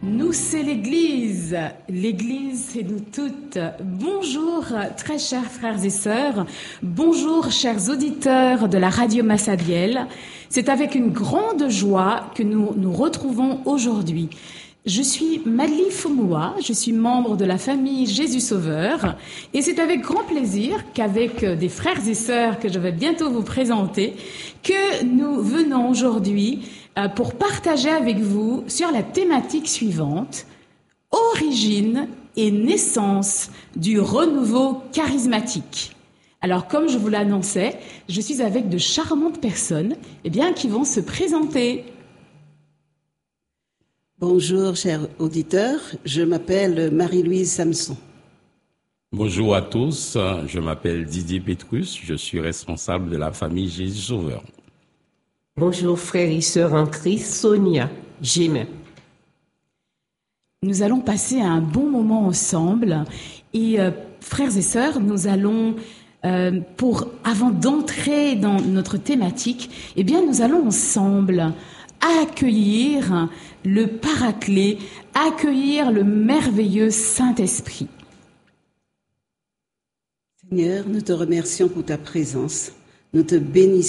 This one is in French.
Nous, c'est l'Église. L'Église, c'est nous toutes. Bonjour, très chers frères et sœurs. Bonjour, chers auditeurs de la radio Massadiel. C'est avec une grande joie que nous nous retrouvons aujourd'hui. Je suis Madeleine Foumoua, je suis membre de la famille Jésus Sauveur, et c'est avec grand plaisir qu'avec des frères et sœurs que je vais bientôt vous présenter, que nous venons aujourd'hui pour partager avec vous sur la thématique suivante, origine et naissance du renouveau charismatique. Alors, comme je vous l'annonçais, je suis avec de charmantes personnes, qui vont se présenter. Bonjour, chers auditeurs. Je m'appelle Marie-Louise Samson. Bonjour à tous. Je m'appelle Didier Petrus. Je suis responsable de la famille Jésus Sauveur. Bonjour, frères et sœurs en Christ. Sonia Gémet. Nous allons passer un bon moment ensemble. Et frères et sœurs, nous allons... avant d'entrer dans notre thématique, nous allons ensemble accueillir le Paraclet, accueillir le merveilleux Saint-Esprit. Seigneur, nous te remercions pour ta présence. Nous te bénissons.